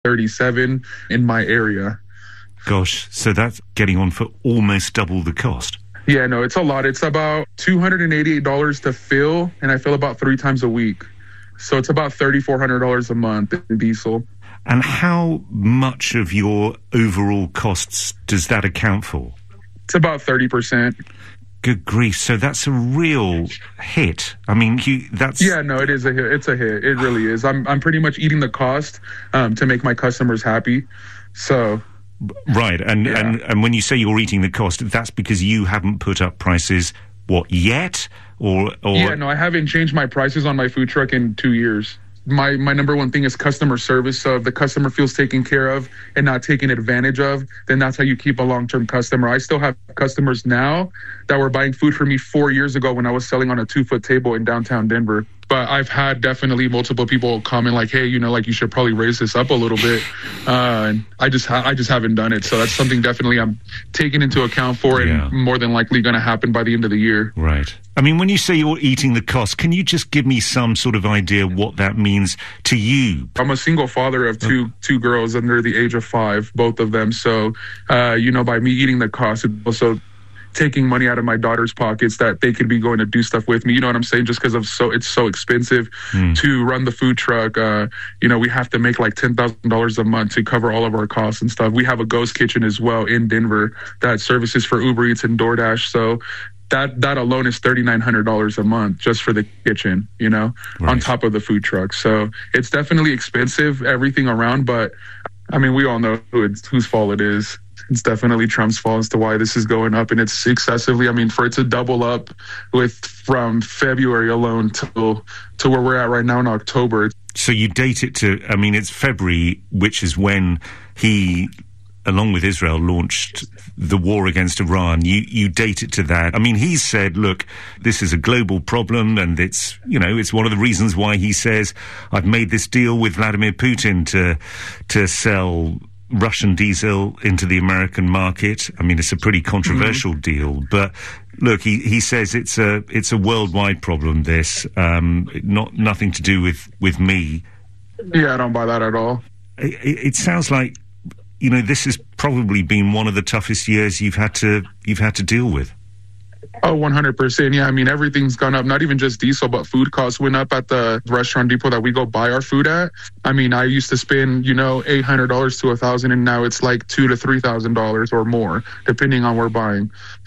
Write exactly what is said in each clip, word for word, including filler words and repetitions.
thirty-seven in my area. Gosh, so that's getting on for almost double the cost. Yeah, no, it's a lot. It's about two hundred eighty-eight dollars to fill, and I fill about three times a week. So it's about three thousand four hundred dollars a month in diesel. And how much of your overall costs does that account for? It's about thirty percent. Good grief. So that's a real hit. I mean, you, that's... Yeah, no, it is a hit. It's a hit. It really is. I'm I'm pretty much eating the cost um, to make my customers happy. So... Right. And, yeah. and, and when you say you're eating the cost, that's because you haven't put up prices, what, yet? Or, or... Yeah, no, I haven't changed my prices on my food truck in two years. My my number one thing is customer service. So if the customer feels taken care of and not taken advantage of, then that's how you keep a long-term customer. I still have customers now that were buying food from me four years ago when I was selling on a two-foot table in downtown Denver. But I've had definitely multiple people comment like, hey, you know, like you should probably raise this up a little bit. Uh, and I just ha- I just haven't done it. So that's something definitely I'm taking into account for yeah. and more than likely going to happen by the end of the year. Right. I mean, when you say you're eating the cost, can you just give me some sort of idea what that means to you? I'm a single father of two oh. two girls under the age of five, both of them. So, uh, you know, by me eating the cost, it's also taking money out of my daughter's pockets that they could be going to do stuff with me. You know what I'm saying? Just because of so it's so expensive mm. to run the food truck. Uh, you know, we have to make like ten thousand dollars a month to cover all of our costs and stuff. We have a ghost kitchen as well in Denver that services for Uber Eats and DoorDash. So that that alone is three thousand nine hundred dollars a month just for the kitchen, you know, right. on top of the food truck. So it's definitely expensive, everything around. But I mean, we all know who it's, whose fault it is. It's definitely Trump's fault as to why this is going up, and it's excessively. I mean, for it to double up with from February alone to to where we're at right now in October. So you date it to, I mean, it's February, which is when he, along with Israel, launched the war against Iran. You you date it to that. I mean, he said, look, this is a global problem, and it's, you know, it's one of the reasons why he says, I've made this deal with Vladimir Putin to to sell Russian diesel into the American market. I mean, it's a pretty controversial mm-hmm. deal, but look, he, he says it's a it's a worldwide problem. This um, not nothing to do with, with me. Yeah, I don't buy that at all. It, it, it sounds like, you know, this has probably been one of the toughest years you've had to you've had to deal with. Oh, one hundred percent. Yeah, I mean, everything's gone up. Not even just diesel, but food costs went up at the restaurant depot that we go buy our food at. I mean, I used to spend, you know, eight hundred dollars to one thousand dollars, and now it's like two thousand to three thousand dollars or more, depending on where we're buying.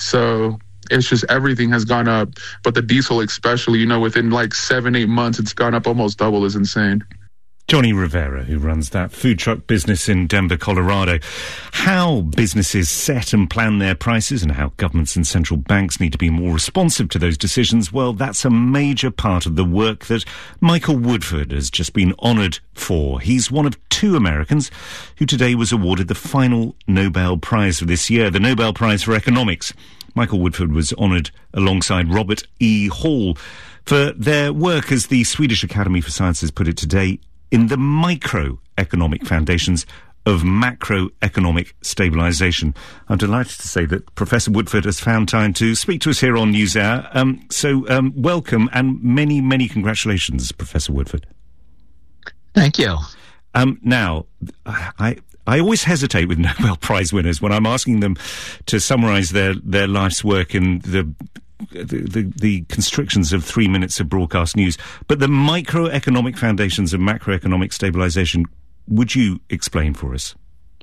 So it's just everything has gone up. But the diesel especially, you know, within like seven, eight months, it's gone up almost double. Is insane. Johnny Rivera, who runs that food truck business in Denver, Colorado. How businesses set and plan their prices and how governments and central banks need to be more responsive to those decisions, well, that's a major part of the work that Michael Woodford has just been honoured for. He's one of two Americans who today was awarded the final Nobel Prize for this year, the Nobel Prize for Economics. Michael Woodford was honoured alongside Robert E. Hall for their work, as the Swedish Academy for Sciences put it today, in the microeconomic foundations of macroeconomic stabilisation. I'm delighted to say that Professor Woodford has found time to speak to us here on NewsHour. Um, so um, welcome and many, many congratulations, Professor Woodford. Thank you. Um, now, I... I always hesitate with Nobel Prize winners when I'm asking them to summarise their, their life's work in the, the the the constrictions of three minutes of broadcast news. But the microeconomic foundations of macroeconomic stabilisation, would you explain for us?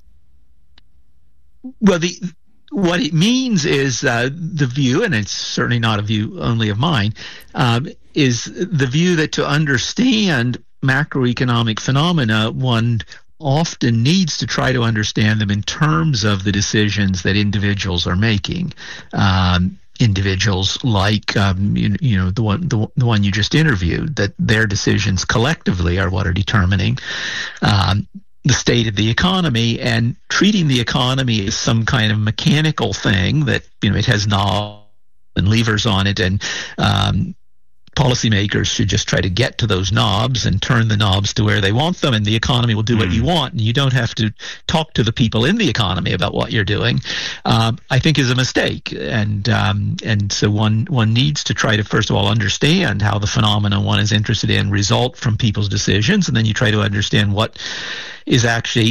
Well, the what it means is uh, the view, and it's certainly not a view only of mine, um, is the view that to understand macroeconomic phenomena, one often needs to try to understand them in terms of the decisions that individuals are making. Um, individuals like um, you, you know the one the, the one you just interviewed, that their decisions collectively are what are determining um, the state of the economy, and treating the economy as some kind of mechanical thing that, you know, it has knobs and levers on it, and um, policymakers should just try to get to those knobs and turn the knobs to where they want them, and the economy will do what you want, and you don't have to talk to the people in the economy about what you're doing, um, I think is a mistake. And um, and so one one needs to try to, first of all, understand how the phenomena one is interested in result from people's decisions, and then you try to understand what is actually